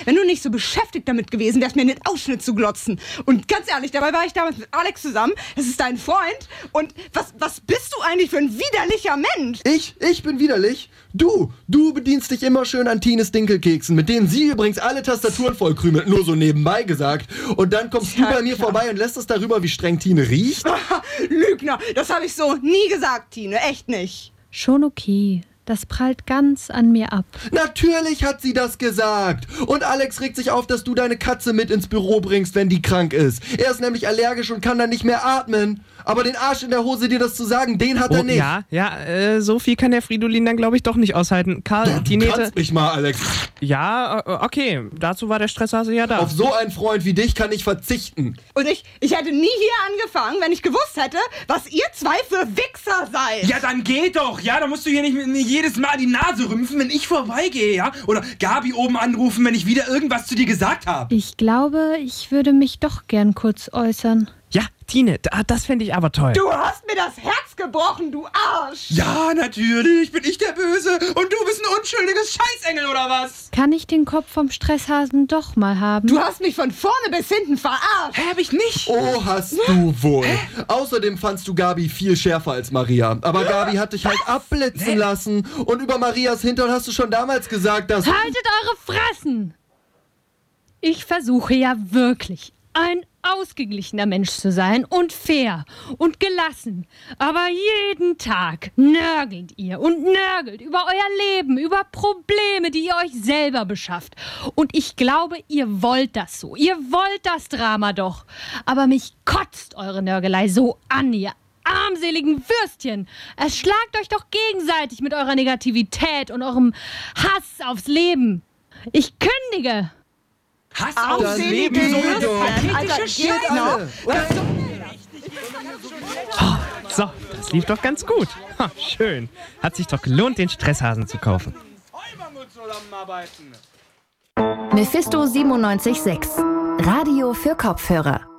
wenn du nicht so beschäftigt damit gewesen wärst, mir in den Ausschnitt zu glotzen. Und ganz ehrlich, dabei war ich damals mit Alex zusammen. Das ist dein Freund. Und was bist du eigentlich für ein widerlicher Mensch? Ich bin widerlich? Du bedienst dich immer schön an Tines Dinkelkeksen, mit denen sie übrigens alle Tastaturen vollkrümelt, nur so nebenbei gesagt. Und dann kommst du bei mir vorbei und lässt es darüber, wie streng Tine riecht? Lügner, das habe ich so nie gesagt, Tine, echt nicht. Schon okay. Das prallt ganz an mir ab. Natürlich hat sie das gesagt. Und Alex regt sich auf, dass du deine Katze mit ins Büro bringst, wenn die krank ist. Er ist nämlich allergisch und kann dann nicht mehr atmen. Aber den Arsch in der Hose, dir das zu sagen, den hat er nicht. So viel kann der Fridolin dann, glaube ich, doch nicht aushalten. Karl, Du kannst mich mal, Alex. Ja, okay. Dazu war der Stresshase ja da. Auf so einen Freund wie dich kann ich verzichten. Und ich hätte nie hier angefangen, wenn ich gewusst hätte, was ihr zwei für Wichser seid. Ja, dann geh doch, ja? Da musst du hier nicht mit mir jedes Mal die Nase rümpfen, wenn ich vorbeigehe, ja? Oder Gabi oben anrufen, wenn ich wieder irgendwas zu dir gesagt habe. Ich glaube, ich würde mich doch gern kurz äußern. Ja, Tine, das fände ich aber toll. Du hast mir das Herz gebrochen, du Arsch. Ja, natürlich bin ich der Böse und du bist ein unschuldiges Scheißengel, oder was? Kann ich den Kopf vom Stresshasen doch mal haben? Du hast mich von vorne bis hinten verarscht. Hab ich nicht? Oh, hast du wohl. Außerdem fandst du Gabi viel schärfer als Maria. Aber Gabi hat dich halt abblitzen lassen. Und über Marias Hintern hast du schon damals gesagt, dass... Haltet eure Fressen! Ich versuche ja wirklich, ein ausgeglichener Mensch zu sein und fair und gelassen. Aber jeden Tag nörgelt ihr und nörgelt über euer Leben, über Probleme, die ihr euch selber beschafft. Und ich glaube, ihr wollt das so. Ihr wollt das Drama doch. Aber mich kotzt eure Nörgelei so an, ihr armseligen Würstchen. Erschlagt euch doch gegenseitig mit eurer Negativität und eurem Hass aufs Leben. Ich kündige. Hass aufs Leben, so eine pathetische Scheiße. So, das lief doch ganz gut. Schön. Hat sich doch gelohnt, den Stresshasen zu kaufen. Mephisto 97.6. Radio für Kopfhörer.